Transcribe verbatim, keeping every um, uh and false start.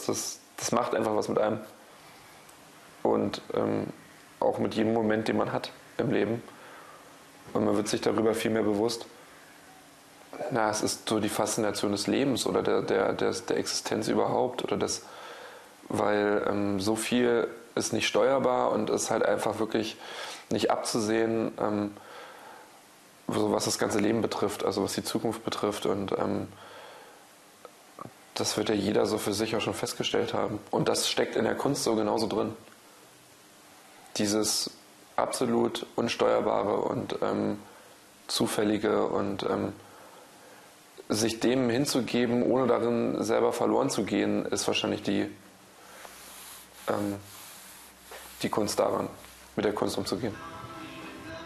Das, ist, das macht einfach was mit einem. Und ähm, auch mit jedem Moment, den man hat im Leben. Und man wird sich darüber viel mehr bewusst. Na, es ist so die Faszination des Lebens oder der, der, der, der Existenz überhaupt. Oder das, weil ähm, so viel ist nicht steuerbar und ist halt einfach wirklich nicht abzusehen, ähm, so was das ganze Leben betrifft, also was die Zukunft betrifft. Und ähm, das wird ja jeder so für sich auch schon festgestellt haben. Und das steckt in der Kunst so genauso drin. Dieses absolut Unsteuerbare und ähm, Zufällige und ähm, sich dem hinzugeben, ohne darin selber verloren zu gehen, ist wahrscheinlich die, ähm, die Kunst daran, mit der Kunst umzugehen.